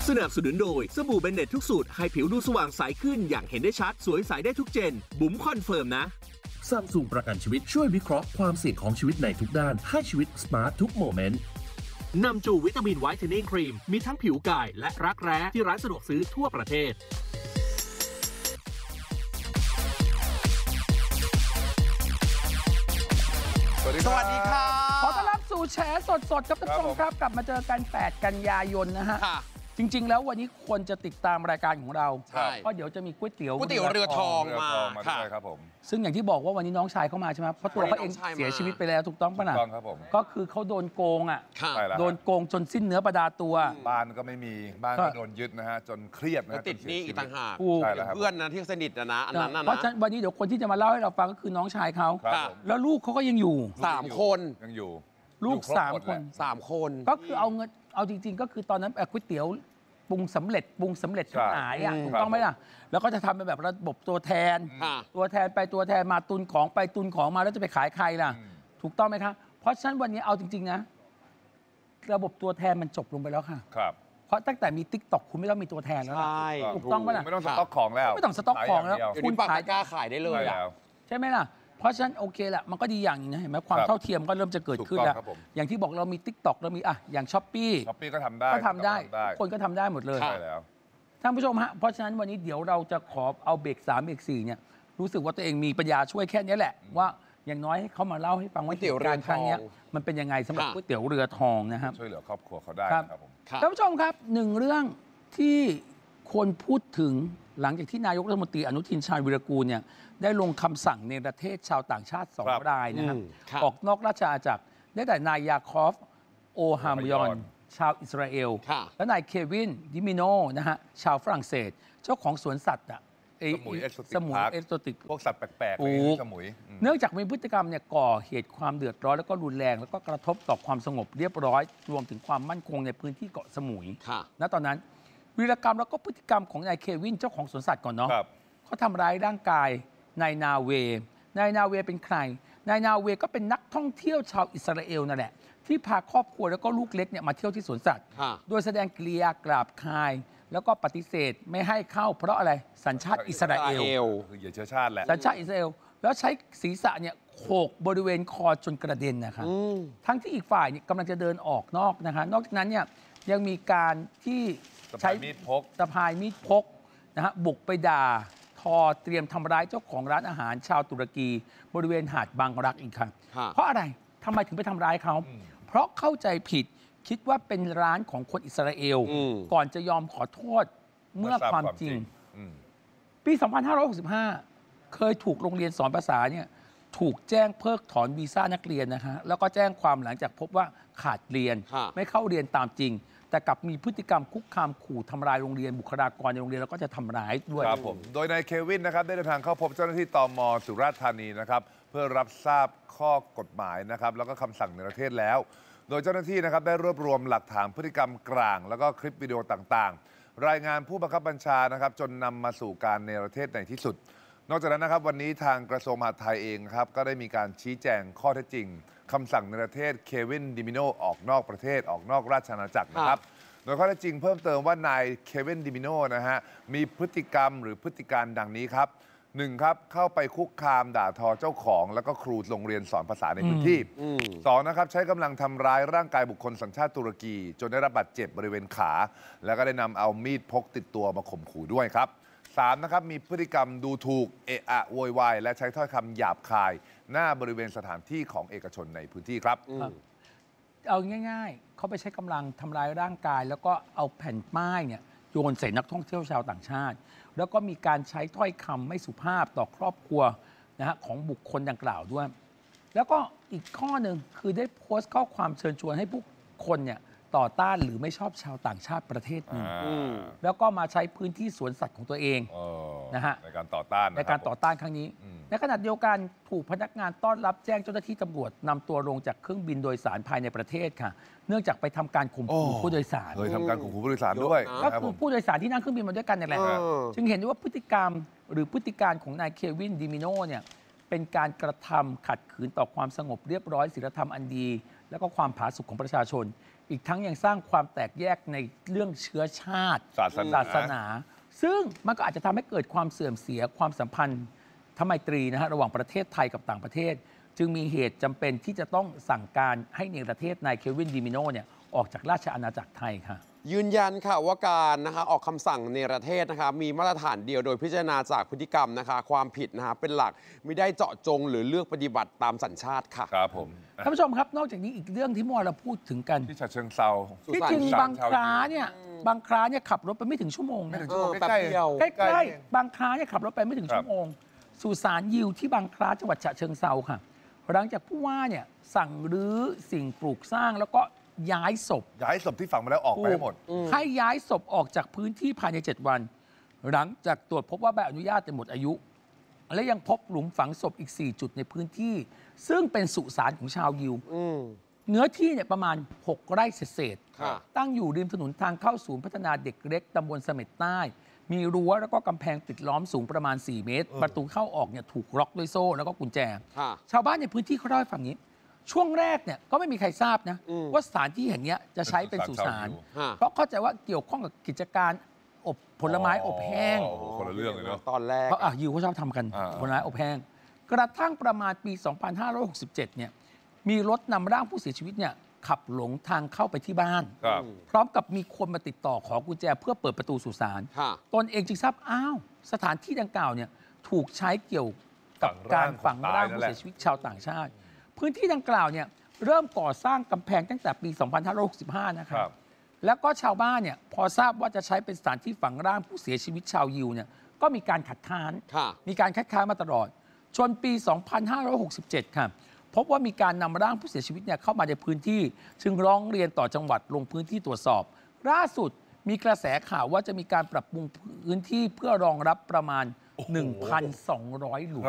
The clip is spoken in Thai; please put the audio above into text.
สนับสนุนโดยสบู่เบนเน็ตทุกสูตรให้ผิวดูสว่างใสขึ้นอย่างเห็นได้ชัดสวยใสได้ทุกเจนบุ๋มคอนเฟิร์มนะซัมซุงประกันชีวิตช่วยวิเคราะห์ความเสี่ยงของชีวิตในทุกด้านให้ชีวิตสมาร์ททุกโมเมนต์นำจูวิตามินไวท์เทนนิ่งครีมมีทั้งผิวกายและรักแร้ที่ร้านสะดวกซื้อทั่วประเทศสวัสดีครับขอต้อนรับสู่แฉสดๆครับท่านผู้ชมครับกลับมาเจอกัน8 กันยายนนะฮะจริงๆแล้ววันนี้ควรจะติดตามรายการของเราเพราะเดี๋ยวจะมีก๋วยเตี๋ยวเรือทองมาด้วยครับผมซึ่งอย่างที่บอกว่าวันนี้น้องชายเข้ามาใช่ไหมเพราะตัวเขาเองเสียชีวิตไปแล้วถูกต้องป่ะน่ะถูกต้องครับผมก็คือเขาโดนโกงอ่ะโดนโกงจนสิ้นเนื้อประดาตัวบ้านก็ไม่มีบ้านก็โดนยึดนะฮะจนเครียดนะติดหนี้อีกต่างหากเพื่อนนะที่สนิทนะอันนั้นนะเพราะฉะนั้นวันนี้เดี๋ยวคนที่จะมาเล่าให้เราฟังก็คือน้องชายเขาแล้วลูกเขาก็ยังอยู่ 3 คนยังอยู่ลูก3 คนก็คือเอาเงินเอาจริงๆก็คือตอนนั้นก๋วยเตี๋ยวปรุงสำเร็จทั้งหลายอ่ะถูกต้องไหมล่ะแล้วก็จะทำเป็นแบบระบบตัวแทนไปตัวแทนมาตุนของไปตุนของมาแล้วจะไปขายใครล่ะถูกต้องไหมครับเพราะฉะนั้นวันนี้เอาจริงๆนะระบบตัวแทนมันจบลงไปแล้วค่ะครับเพราะตั้งแต่มี TikTok คุณไม่ต้องมีตัวแทนแล้วถูกต้องไหมล่ะไม่ต้องสต็อกของแล้วไม่ต้องสต็อกของแล้วคุณขายกล้าขายได้เลยใช่ไหมล่ะเพราะฉะนั้นโอเคแหละมันก็ดีอย่างนึงนะเห็นไหมความเท่าเทียมก็เริ่มจะเกิดขึ้นแล้วอย่างที่บอกเรามี TikTok เรามีอย่างช้อปปี้ก็ทำได้คนก็ทำได้หมดเลยใช่แล้วท่านผู้ชมฮะเพราะฉะนั้นวันนี้เดี๋ยวเราจะขอเอาเบรก3เบรก4เนี่ยรู้สึกว่าตัวเองมีปัญญาช่วยแค่นี้แหละว่าอย่างน้อยให้เขามาเล่าให้ฟังว่าเหตุการณ์ครั้งนี้มันเป็นยังไงสำหรับก๋วยเตี๋ยวเรือทองนะครับช่วยเหลือครอบครัวเขาได้ครับผมท่านผู้ชมครับ1เรื่องที่คนพูดถึงหลังจากที่นายกรัฐมนตรีอนุทินชาญวิรากูลเนี่ยได้ลงคำสั่งในประเทศชาวต่างชาติ2 รายนะครับออกนอกราชอาณาจักรได้แต่นายยาคอฟโอฮามยอนชาวอิสราเอลและนายเควินดิมิโนนะฮะชาวฝรั่งเศสเจ้าของสวนสัตว์สมุยเอ็กโซติกพวกสัตว์แปลกๆสมุยเนื่องจากมีพฤติกรรมเนี่ยก่อเหตุความเดือดร้อนแล้วก็รุนแรงแล้วก็กระทบต่อความสงบเรียบร้อยรวมถึงความมั่นคงในพื้นที่เกาะสมุยณตอนนั้นวีรกรรมแล้วก็พฤติกรรมของนายเควินเจ้าของสวนสัตว์ก่อนเนาะเขาทำร้ายร่างกายนายนาเวเป็นใครนายนาเวก็เป็นนักท่องเที่ยวชาวอิสราเอลนั่นแหละที่พาครอบครัวแล้วก็ลูกเล็กเนี่ยมาเที่ยวที่สวนสัตว์โดยแสดงกิริยากราบคายแล้วก็ปฏิเสธไม่ให้เข้าเพราะอะไรสัญชาติอิสราเอลคือเหยื่อเชื้อชาติแหละสัญชาติอิสราเอลแล้วใช้ศีรษะเนี่ยโขกบริเวณคอจนกระเด็นนะคะทั้งที่อีกฝ่ายเนี่ยกำลังจะเดินออกนอกนะคะนอกจากนั้นเนี่ยยังมีการที่ใช้สะพายมีดพกนะฮะบุกไปด่าเตรียมทำร้ายเจ้าของร้านอาหารชาวตุรกีบริเวณหาดบางรักอีกครับเพราะอะไรทำไมถึงไปทำร้ายเขาเพราะเข้าใจผิดคิดว่าเป็นร้านของคนอิสราเอลก่อนจะยอมขอโทษเมื่อความจริงปี 2565 เคยถูกโรงเรียนสอนภาษาเนี่ยถูกแจ้งเพิกถอนวีซ่านักเรียนนะคะแล้วก็แจ้งความหลังจากพบว่าขาดเรียนไม่เข้าเรียนตามจริงแต่กลับมีพฤติกรรมคุกคามขู่ทำลายโรงเรียนบุคลากรในโรงเรียนแล้วก็จะทำร้ายด้วยครับผมโดยนายเควินนะครับได้เดินทางเข้าพบเจ้าหน้าที่ตม.สุราษฎร์ธานีนะครับเพื่อรับทราบข้อกฎหมายนะครับแล้วก็คำสั่งในประเทศแล้วโดยเจ้าหน้าที่นะครับได้รวบรวมหลักฐานพฤติกรรมกลางแล้วก็คลิปวิดีโอต่างๆรายงานผู้บังคับบัญชานะครับจนนำมาสู่การในประเทศในที่สุดนอกจากนั้นนะครับวันนี้ทางกระทรวงมหาดไทยเองครับก็ได้มีการชี้แจงข้อเท็จจริงคำสั่งในประเทศเควินดิมิโนออกนอกประเทศออกนอกราชอาณาจักรนะครับโดยข้อเท็จจริงเพิ่มเติมว่านายเควินดิมิโนนะฮะมีพฤติกรรมหรือพฤติการดังนี้ครับ1ครับเข้าไปคุกคามด่าทอเจ้าของแล้วก็ครูโรงเรียนสอนภาษาในพื้นที่2นะครับใช้กำลังทำร้ายร่างกายบุคคลสัญชาติตุรกีจนได้รับบาดเจ็บบริเวณขาแล้วก็ได้นำเอามีดพกติดตัวมาข่มขู่ด้วยครับ3นะครับมีพฤติกรรมดูถูกเอะอะโวยวายและใช้ถ้อยคำหยาบคายหน้าบริเวณสถานที่ของเอกชนในพื้นที่ครับเอาง่ายๆเขาไปใช้กำลังทำร้ายร่างกายแล้วก็เอาแผ่นป้ายเนี่ยโยนใส่นักท่องเที่ยวชาวต่างชาติแล้วก็มีการใช้ถ้อยคำไม่สุภาพต่อครอบครัวนะฮะของบุคคลดังกล่าวด้วยแล้วก็อีกข้อหนึ่งคือได้โพสต์ข้อความเชิญชวนให้ผู้คนเนี่ยต่อต้านหรือไม่ชอบชาวต่างชาติประเทศหนึ่งแล้วก็มาใช้พื้นที่สวนสัตว์ของตัวเองนะฮะในการต่อต้านครั้งนี้ในขณะเดียวกันถูกพนักงานต้อนรับแจ้งเจ้าหน้าที่ตำรวจนำตัวลงจากเครื่องบินโดยสารภายในประเทศค่ะเนื่องจากไปทำการข่มขู่ผู้โดยสารเคยทำการข่มขู่ผู้โดยสารด้วยก็คือผู้โดยสารที่นั่งเครื่องบินมาด้วยกันนี่แหละจึงเห็นได้ว่าพฤติกรรมหรือพฤติการของนายเควินดิมิโนเนี่ยเป็นการกระทำขัดขืนต่อความสงบเรียบร้อยศีลธรรมอันดีแล้วก็ความผาสุกของประชาชนอีกทั้งยังสร้างความแตกแยกในเรื่องเชื้อชาติศาสนาซึ่งมันก็อาจจะทำให้เกิดความเสื่อมเสียความสัมพันธ์ทไมตรีนะฮะระหว่างประเทศไทยกับต่างประเทศ จึงมีเหตุจำเป็นที่จะต้องสั่งการให้เนรเทศนายเควินดิมิโนเนี่ยออกจากราชอาณาจักรไทยค่ะยืนยันค่ะว่าการออกคำสั่งเนรเทศมีมาตรฐานเดียวโดยพิจารณาจากพฤติกรรมความผิดเป็นหลักไม่ได้เจาะจงหรือเลือกปฏิบัติตามสัญชาติค่ะครับผมท่านผู้ชมครับนอกจากนี้อีกเรื่องที่เมื่อวานเราพูดถึงกันที่ฉะเชิงเซาที่จริงบางคราเนี่ยขับรถไปไม่ถึงชั่วโมงไม่นะถึงชั่วโมงแป๊บใกล้เดียวใกล้ๆบางคราเนี่ยขับรถไปไม่ถึงชั่วโมงสุสานยิวที่บางคราจังหวัดฉะเชิงเซาค่ะหลังจากผู้ว่าเนี่ยสั่งรื้อสิ่งปลูกสร้างแล้วก็ย้ายศพย้ายศพที่ฝังมาแล้วออกไปให้หมดให้ย้ายศพออกจากพื้นที่ภายใน 7 วัน หลังจากตรวจพบว่าใบอนุญาตหมดอายุ และยังพบหลุมฝังศพอีก 4 จุดในพื้นที่ ซึ่งเป็นสุสานของชาวยิวเนื้อที่เนี่ยประมาณ 6 ไร่เศษค่ะตั้งอยู่ริมถนนทางเข้าศูนย์พัฒนาเด็กเล็กตำบลเสม็ดใต้ มีรั้วแล้วก็กำแพงปิดล้อมสูงประมาณ 4 เมตร ประตูเข้าออกเนี่ยถูกล็อกด้วยโซ่แล้วก็กุญแจค่ะชาวบ้านในพื้นที่เขาเล่าให้ฟังนี้ ช่วงแรกเนี่ยก็ไม่มีใครทราบนะ ว่าสถานที่แห่งเนี้ยจะใช้เป็นสุสานฮะเพราะเข้าใจว่าเกี่ยวข้องกับกิจการอบผลไม้อบแห้งโอ้โหคนละเรื่องเลยเนาะตอนแรกเพราะยิวเขาชอบทำกันอ่าผลไม้อบแห้ง กระทั่งประมาณปี 2567 เนี่ยมีรถนำร่างผู้เสียชีวิตเนี่ยขับหลงทางเข้าไปที่บ้านครับพร้อมกับมีคนมาติดต่อขอกุญแจเพื่อเปิดประตูสุสานค่ะตนเองจึงทราบอ้าวสถานที่ดังกล่าวเนี่ยถูกใช้เกี่ยวกับการฝังร่างผู้เสียชีวิตชาวต่างชาติ พื้นที่ดังกล่าวเนี่ยเริ่มก่อสร้างกำแพงตั้งแต่ปี 2565 นะคครัรับ บแล้วก็ชาวบ้านเนี่ยพอทราบว่าจะใช้เป็นสถานที่ฝังร่างผู้เสียชีวิตชาวยิวเนี่ยก็มีการขัดค้านค่ะมีการคัดค้านมาตลอด จนปี 2567 ครับ พบว่ามีการนำร่างผู้เสียชีวิตเนี่ยเข้ามาในพื้นที่ จึงร้องเรียนต่อจังหวัดลงพื้นที่ตรวจสอบ ล่าสุดมีกระแสข่าวว่าจะมีการปรับปรุงพื้นที่เพื่อรองรับประมาณ 1,200 หลุม